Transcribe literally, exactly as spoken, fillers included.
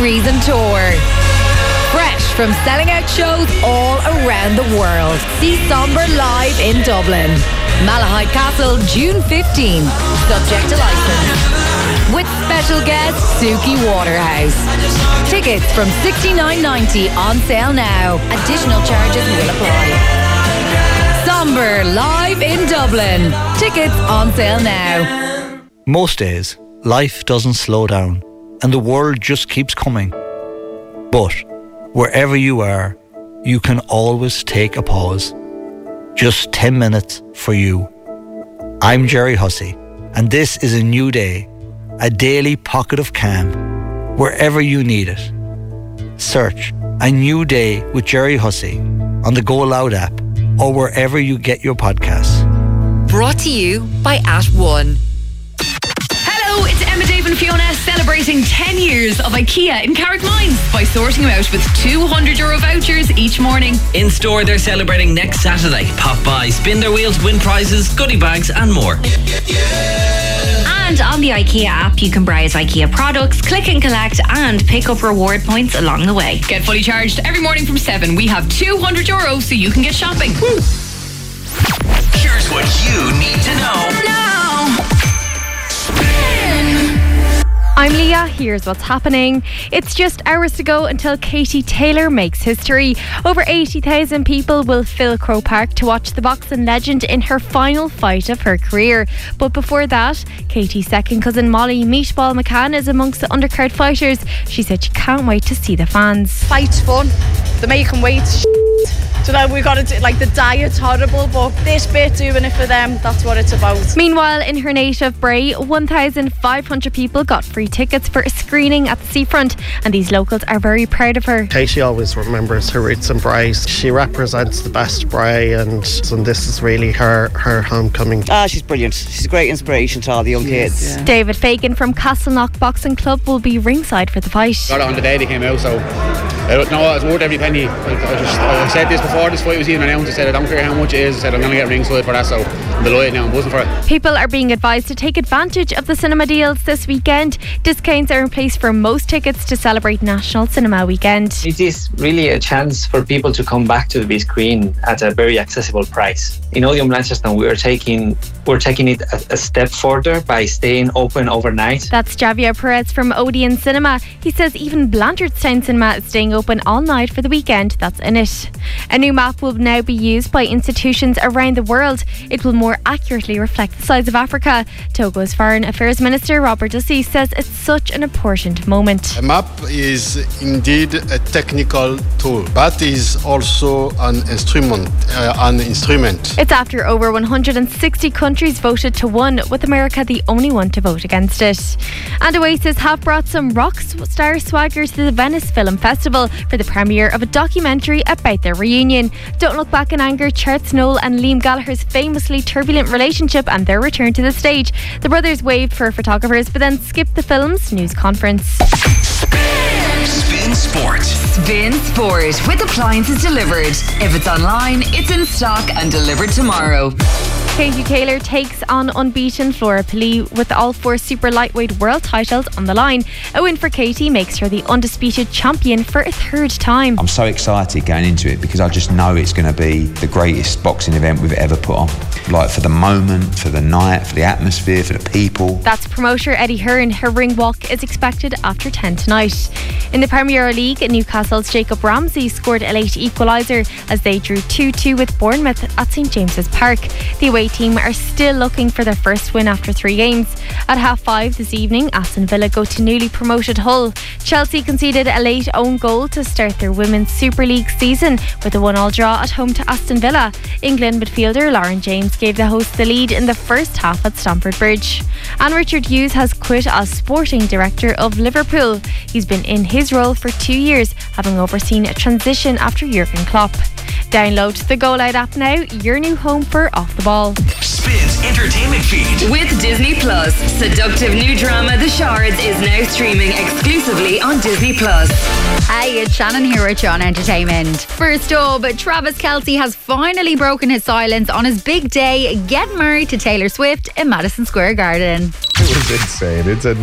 Reason Tour. Fresh from selling out shows all around the world. See Somber live in Dublin. Malahide Castle, June fifteenth. Subject to licence. With special guest Suki Waterhouse. Tickets from sixty-nine ninety on sale now. Additional charges will apply. Somber live in Dublin. Tickets on sale now. Most days, life doesn't slow down and the world just keeps coming. But wherever you are, you can always take a pause. Just ten minutes for you. I'm Jerry Hussey, and this is a new day, a daily pocket of calm, wherever you need it. Search A New Day with Jerry Hussey on the Go Loud app or wherever you get your podcasts. Brought to you by At One. Hello, it's Emma, Dave and Fiona celebrating ten years of IKEA in Carrickmines by sorting them out with two hundred euro vouchers each morning. In store, they're celebrating next Saturday. Pop by, spin their wheels, win prizes, goodie bags and more. And on the IKEA app, you can browse IKEA products, click and collect and pick up reward points along the way. Get fully charged every morning from seven. We have two hundred euro so you can get shopping. Woo. Here's what you need to know now. I'm Leah, here's what's happening. It's just hours to go until Katie Taylor makes history. Over eighty thousand people will fill Croke Park to watch the boxing legend in her final fight of her career. But before that, Katie's second cousin Molly Meatball McCann is amongst the undercard fighters. She said she can't wait to see the fans. Fight's fun, the making weights so now we got to do, like the diet's horrible, but this bit doing it for them, that's what it's about. Meanwhile, in her native Bray, one thousand five hundred people got free tickets for a screening at the seafront, and these locals are very proud of her. Katie always remembers her roots in Bray. She represents the best Bray, and, and this is really her, her homecoming. Ah, she's brilliant. She's a great inspiration to all the young kids. Yeah. David Fagan from Castleknock Boxing Club will be ringside for the fight. Got it on the day they came out, so I don't know, it's worth every penny. I, I, just, I said this before this fight was even announced. I said I don't care how much it is. I said I'm going to get ringside for that, so I'm delighted now. I'm buzzing for it. People are being advised to take advantage of the cinema deals this weekend. Discounts are in place for most tickets to celebrate National Cinema Weekend. It is really a chance for people to come back to the big screen at a very accessible price. In Odeon Blanchardstown, we're taking we're taking it a, a step further by staying open overnight. That's Javier Perez from Odeon Cinema. He says even Blanchardstown Cinema is staying open all night for the weekend that's in it. A new map will now be used by institutions around the world. It will more accurately reflect the size of Africa. Togo's Foreign Affairs Minister Robert Dussey says it's such an important moment. A map is indeed a technical tool, but is also an instrument. Uh, an instrument. It's after over one hundred sixty countries voted to one, with America the only one to vote against it. And Oasis have brought some rock star swagger to the Venice Film Festival for the premiere of a documentary about their reunion. Don't Look Back in Anger charts Noel and Liam Gallagher's famously turbulent relationship and their return to the stage. The brothers waved for photographers but then skipped the film's news conference. Spin Sport. Spin Sport with appliances delivered. If it's online, it's in stock and delivered tomorrow. Katie Taylor takes on unbeaten Flora Pili with all four super lightweight world titles on the line. A win for Katie makes her the undisputed champion for a third time. I'm so excited going into it because I just know it's going to be the greatest boxing event we've ever put on. Like for the moment, for the night, for the atmosphere, for the people. That's promoter Eddie Hearn. Her ring walk is expected after ten tonight. In the Premier League, Newcastle's Jacob Ramsey scored a late equaliser as they drew two two with Bournemouth at St James's Park. The away team are still looking for their first win after three games. At half five this evening, Aston Villa go to newly promoted Hull. Chelsea conceded a late own goal to start their Women's Super League season with a one-all draw at home to Aston Villa. England midfielder Lauren James gave the hosts the lead in the first half at Stamford Bridge. And Richard Hughes has quit as sporting director of Liverpool. He's been in his role for two years, having overseen a transition after Jurgen Klopp. Download the Go Loud app now, your new home for Off the Ball. Spins entertainment feed. With Disney Plus, seductive new drama The Shards is now streaming exclusively on Disney Plus. Hey, it's Shannon here at John Entertainment. First up, Travis Kelce has finally broken his silence on his big day, getting married to Taylor Swift in Madison Square Garden. It was insane. It's a